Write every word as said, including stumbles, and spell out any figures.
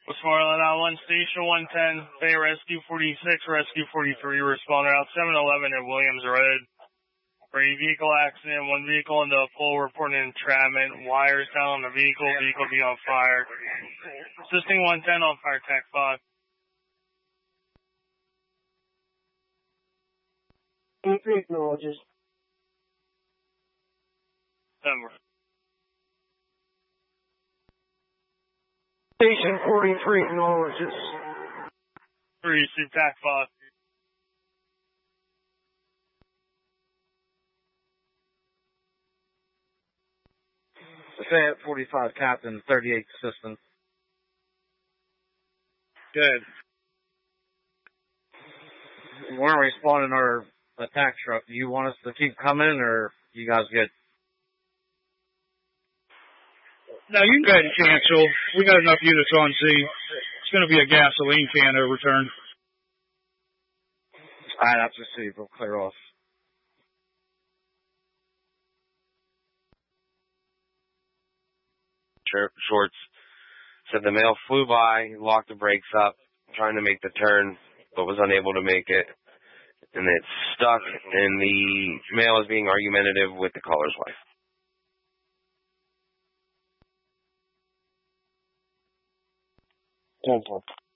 Westmoreland out one, Station one ten, Bay Rescue forty-six, Rescue forty-three, responded out seven eleven at Williams Road. For a vehicle accident, one vehicle in the pole reported entrapment, wires down on the vehicle, vehicle be on fire. Assisting one ten on fire tech five. Three acknowledges. Denver. Station forty-three acknowledges. Three, Super Tac five. Lafayette forty-five, Captain, thirty-eight Assistant. Good. We weren't responding our attack truck. Do you want us to keep coming, or you guys good? No, you can go ahead and cancel. We got enough units on scene. It's going to be a gasoline can overturn. All right, after City, we'll clear off. Sheriff Shorts said the male flew by, locked the brakes up, trying to make the turn, but was unable to make it. And it's stuck, and the male is being argumentative with the caller's wife. Ten, ten.